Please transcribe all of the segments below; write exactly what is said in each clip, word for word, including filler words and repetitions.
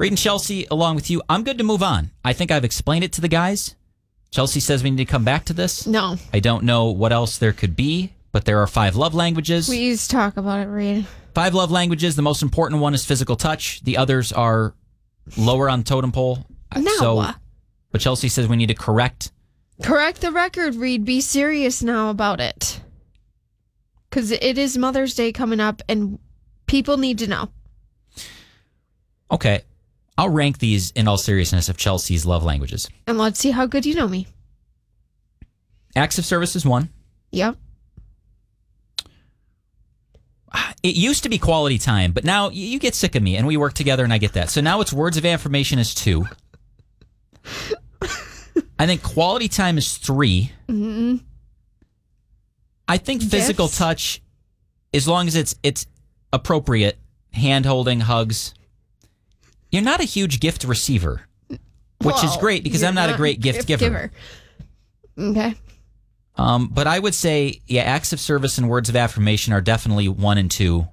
Reed and Chelsea, along with you, I'm good to move on. I think I've explained it to the guys. Chelsea says we need to come back to this. No. I don't know what else there could be, but there are five love languages. Please talk about it, Reed. Five love languages. The most important one is physical touch. The others are lower on the totem pole. No. So, but Chelsea says we need to correct. Correct the record, Reed. Be serious now about it. Because it is Mother's Day coming up, and people need to know. Okay. I'll rank these in all seriousness of Chelsea's love languages. And let's see how good you know me. Acts of service is one. Yep. It used to be quality time, but now you get sick of me, and we work together, and I get that. So now it's words of affirmation is two. I think quality time is three. Mm-hmm. I think physical Gifts? touch, as long as it's it's appropriate, hand-holding, hugs. You're not a huge gift receiver, which Whoa, is great because I'm not, not a great gift, gift giver. giver. Okay. Um, but I would say, yeah, acts of service and words of affirmation are definitely one and two.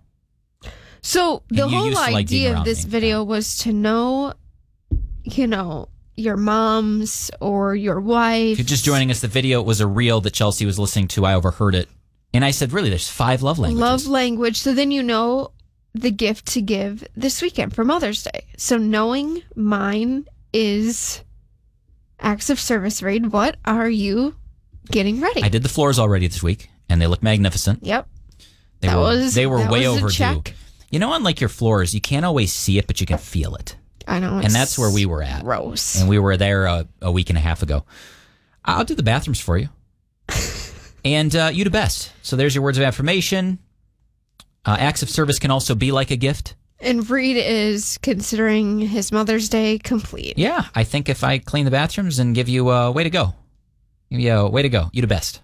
So the And you whole used to like being idea of around this me. video was to know, you know, your mom's or your wife. If you're just joining us, the video was a reel that Chelsea was listening to. I overheard it. And I said, really, there's five love languages. Love language. So then you know the gift to give this weekend for Mother's Day. So knowing mine is acts of service, Reed, what are you getting ready? I did the floors already this week, and they look magnificent. Yep. They that were, was, they were that way was a overdue. check. You know, unlike your floors, you can't always see it, but you can feel it. I know. And that's where we were at. Gross. And we were there a, a week and a half ago. I'll do the bathrooms for you. And uh, you do best. So there's your words of affirmation. Uh, acts of service can also be like a gift. And Reed is considering his Mother's Day complete. Yeah, I think if I clean the bathrooms and give you a way to go. Give you a way to go. You do best.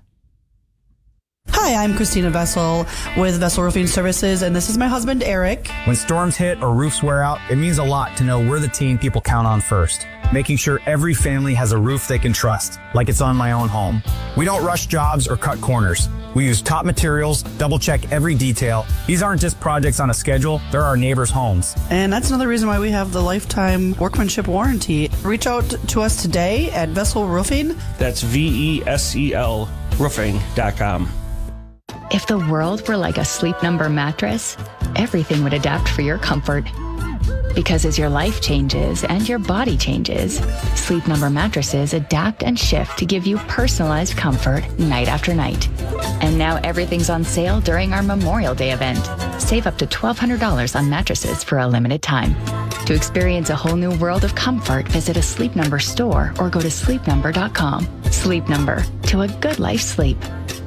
Hi, I'm Christina Vessel with Vessel Roofing Services, and this is my husband, Eric. When storms hit or roofs wear out, it means a lot to know we're the team people count on first, making sure every family has a roof they can trust, like it's on my own home. We don't rush jobs or cut corners. We use top materials, double check every detail. These aren't just projects on a schedule, they're our neighbors' homes. And that's another reason why we have the lifetime workmanship warranty. Reach out to us today at Vessel Roofing. That's V E S E L roofing dot com. If the world were like a Sleep Number mattress, everything would adapt for your comfort. Because as your life changes and your body changes, Sleep Number mattresses adapt and shift to give you personalized comfort night after night. And now everything's on sale during our Memorial Day event. Save up to twelve hundred dollars on mattresses for a limited time. To experience a whole new world of comfort, visit a Sleep Number store or go to sleep number dot com. Sleep Number, to a good life sleep.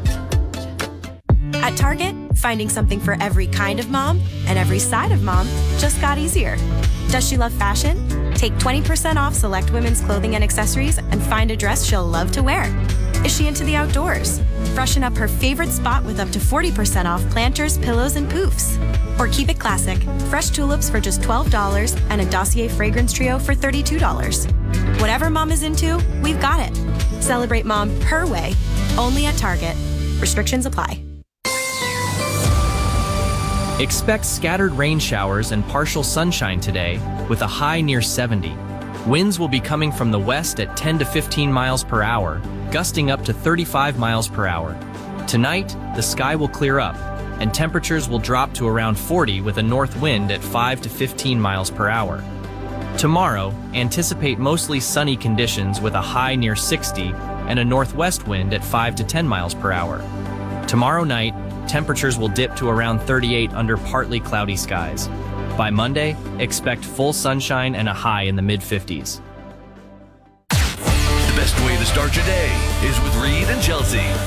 At Target, finding something for every kind of mom and every side of mom just got easier. Does she love fashion? Take twenty percent off select women's clothing and accessories and find a dress she'll love to wear. Is she into the outdoors? Freshen up her favorite spot with up to forty percent off planters, pillows, and poofs. Or keep it classic. Fresh tulips for just twelve dollars and a Dossier fragrance trio for thirty-two dollars. Whatever mom is into, we've got it. Celebrate mom her way, only at Target. Restrictions apply. Expect scattered rain showers and partial sunshine today with a high near seventy. Winds will be coming from the west at ten to fifteen miles per hour, gusting up to thirty-five miles per hour. Tonight, the sky will clear up and temperatures will drop to around forty with a north wind at five to fifteen miles per hour. Tomorrow, anticipate mostly sunny conditions with a high near sixty and a northwest wind at five to ten miles per hour. Tomorrow night, temperatures will dip to around thirty-eight under partly cloudy skies. By Monday, expect full sunshine and a high in the mid fifties. The best way to start your day is with Reed and Chelsea